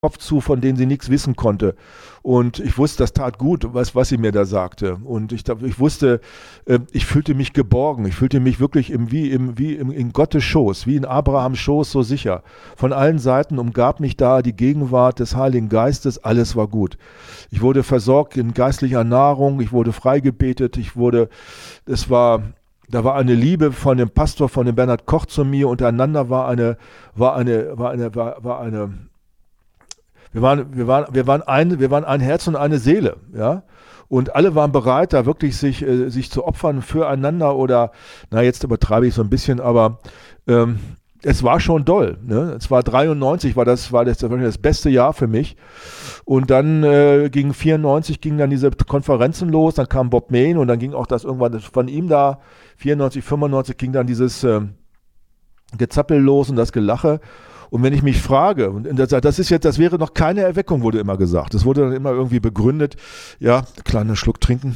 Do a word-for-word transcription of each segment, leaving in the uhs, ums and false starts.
Kopf zu, von denen sie nichts wissen konnte. Und ich wusste, das tat gut, was, was sie mir da sagte. Und ich, ich wusste, äh, ich fühlte mich geborgen. Ich fühlte mich wirklich im, wie, im, wie im, in Gottes Schoß, wie in Abrahams Schoß, so sicher. Von allen Seiten umgab mich da die Gegenwart des Heiligen Geistes. Alles war gut. Ich wurde versorgt in geistlicher Nahrung. Ich wurde freigebetet. Ich wurde, es war... Da war eine Liebe von dem Pastor, von dem Bernhard Koch zu mir. Untereinander war eine, war eine, war eine, war, war eine, wir waren, wir waren, wir waren ein, wir waren ein Herz und eine Seele, ja. Und alle waren bereit, da wirklich sich, äh, sich zu opfern füreinander oder, na, jetzt übertreibe ich so ein bisschen, aber ähm, es war schon doll, ne? Es war dreiundneunzig, war das, war das, das, war das beste Jahr für mich. Und dann äh, ging vierundneunzig, gingen dann diese Konferenzen los, dann kam Bob Mayne und dann ging auch das irgendwann von ihm da, vierundneunzig, fünfundneunzig ging dann dieses äh, Gezappel los und das Gelache. Und wenn ich mich frage, und das, das ist jetzt, das wäre noch keine Erweckung, wurde immer gesagt. Das wurde dann immer irgendwie begründet. Ja, kleiner Schluck trinken.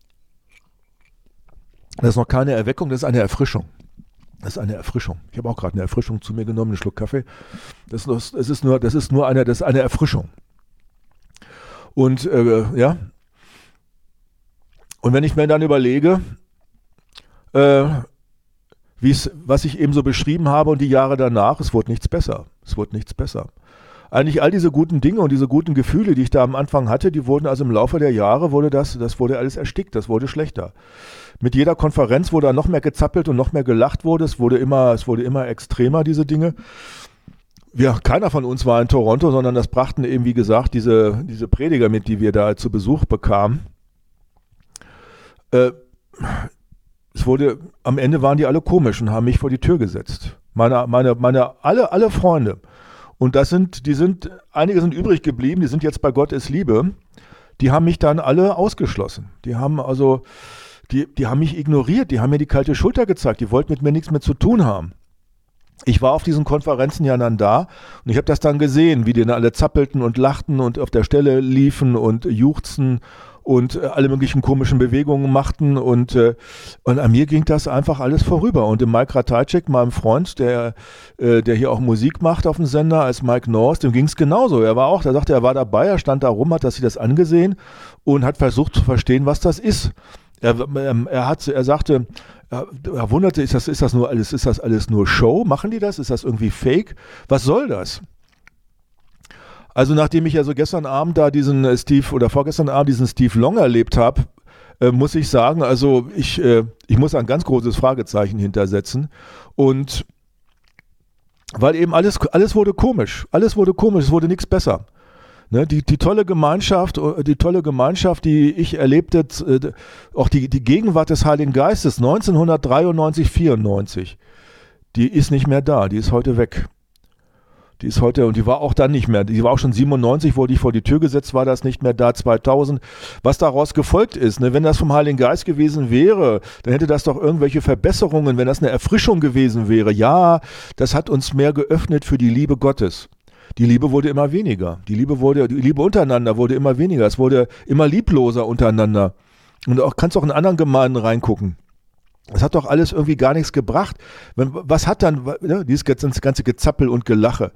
Das ist noch keine Erweckung, das ist eine Erfrischung. Das ist eine Erfrischung. Ich habe auch gerade eine Erfrischung zu mir genommen, einen Schluck Kaffee. Das ist, das ist nur, das ist nur eine, das ist eine Erfrischung. Und äh, ja. Und wenn ich mir dann überlege, äh, wie's, was ich eben so beschrieben habe und die Jahre danach, es wurde nichts besser. Es wurde nichts besser. Eigentlich all diese guten Dinge und diese guten Gefühle, die ich da am Anfang hatte, die wurden also im Laufe der Jahre, wurde das, das wurde alles erstickt, das wurde schlechter. Mit jeder Konferenz wurde noch mehr gezappelt und noch mehr gelacht wurde, es wurde immer, es wurde immer extremer, diese Dinge. Ja, keiner von uns war in Toronto, sondern das brachten eben, wie gesagt, diese, diese Prediger mit, die wir da zu Besuch bekamen. Äh, Es wurde, am Ende waren die alle komisch und haben mich vor die Tür gesetzt. Meine, meine, meine, alle, alle Freunde. Und das sind, die sind, einige sind übrig geblieben, die sind jetzt bei Gott ist Liebe. Die haben mich dann alle ausgeschlossen. Die haben also, die, die haben mich ignoriert, die haben mir die kalte Schulter gezeigt, die wollten mit mir nichts mehr zu tun haben. Ich war auf diesen Konferenzen ja dann da und ich habe das dann gesehen, wie die dann alle zappelten und lachten und auf der Stelle liefen und juchzten und äh, alle möglichen komischen Bewegungen machten und, äh, und an mir ging das einfach alles vorüber. Und dem Mike Ratajczyk, meinem Freund, der, äh, der hier auch Musik macht auf dem Sender, als Mike North, dem ging es genauso. Er war auch, der sagte, er war dabei, er stand da rum, hat sich das angesehen und hat versucht zu verstehen, was das ist. Er, er, er, hat, er sagte, er, er wunderte, ist das, ist das nur alles, ist das alles nur Show? Machen die das? Ist das irgendwie Fake? Was soll das? Also nachdem ich ja so gestern Abend da diesen äh, Steve oder vorgestern Abend diesen Steve Long erlebt habe, äh, muss ich sagen, also ich, äh, ich muss ein ganz großes Fragezeichen hintersetzen und weil eben alles, alles wurde komisch, alles wurde komisch, es wurde nichts besser. Ne, die, die tolle Gemeinschaft, die tolle Gemeinschaft, die ich erlebte, äh, auch die, die Gegenwart des Heiligen Geistes neunzehnhundertdreiundneunzig, vierundneunzig, die ist nicht mehr da, die ist heute weg. Die ist heute, und die war auch dann nicht mehr, die war auch schon siebenundneunzig, wo die vor die Tür gesetzt war, das nicht mehr da, zweitausend. Was daraus gefolgt ist, ne, wenn das vom Heiligen Geist gewesen wäre, dann hätte das doch irgendwelche Verbesserungen, wenn das eine Erfrischung gewesen wäre. Ja, das hat uns mehr geöffnet für die Liebe Gottes. Die Liebe wurde immer weniger. Die Liebe wurde, die Liebe untereinander wurde immer weniger. Es wurde immer liebloser untereinander. Und auch kannst auch in anderen Gemeinden reingucken. Es hat doch alles irgendwie gar nichts gebracht. Was hat dann, ne, dieses ganze Gezappel und Gelache?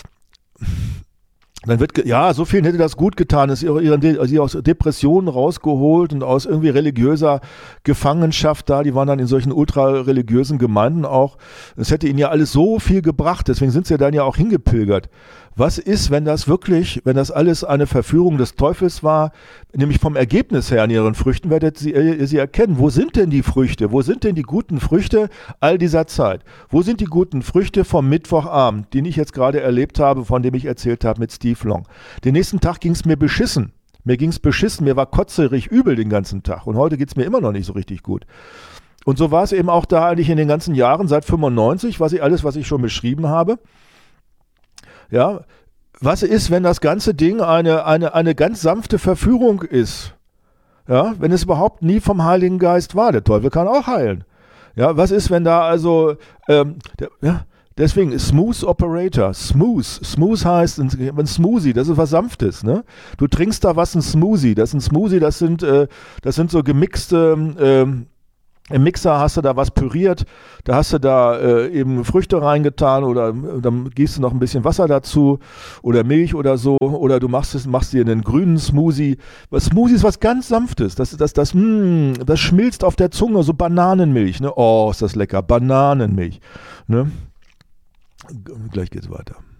Dann wird, ja, so vielen hätte das gut getan, ist sie aus Depressionen rausgeholt und aus irgendwie religiöser Gefangenschaft da, die waren dann in solchen ultra-religiösen Gemeinden auch. Das hätte ihnen ja alles so viel gebracht, deswegen sind sie dann ja auch hingepilgert. Was ist, wenn das wirklich, wenn das alles eine Verführung des Teufels war, nämlich vom Ergebnis her an ihren Früchten werdet sie, äh, sie erkennen, wo sind denn die Früchte, wo sind denn die guten Früchte all dieser Zeit? Wo sind die guten Früchte vom Mittwochabend, den ich jetzt gerade erlebt habe, von dem ich erzählt habe mit Steve Long? Den nächsten Tag ging es mir beschissen, mir ging es beschissen, mir war kotzerig übel den ganzen Tag und heute geht es mir immer noch nicht so richtig gut. Und so war es eben auch da eigentlich in den ganzen Jahren, seit fünfundneunzig, was ich alles, was ich schon beschrieben habe. Ja, was ist, wenn das ganze Ding eine, eine, eine ganz sanfte Verführung ist? Ja, wenn es überhaupt nie vom Heiligen Geist war. Der Teufel kann auch heilen. Ja, was ist, wenn da also, ähm, der, ja, deswegen Smooth Operator, Smooth, Smooth heißt ein Smoothie, das ist was Sanftes, ne? Du trinkst da was, ein Smoothie, das ist ein Smoothie, das sind, äh, das sind so gemixte, ähm, Im Mixer hast du da was püriert, da hast du da äh, eben Früchte reingetan oder dann gießt du noch ein bisschen Wasser dazu oder Milch oder so oder du machst, es, machst dir einen grünen Smoothie. Was Smoothie ist was ganz Sanftes, das, das, das, mh, das schmilzt auf der Zunge, so Bananenmilch, ne? Oh, ist das lecker, Bananenmilch. Ne? Gleich geht's weiter.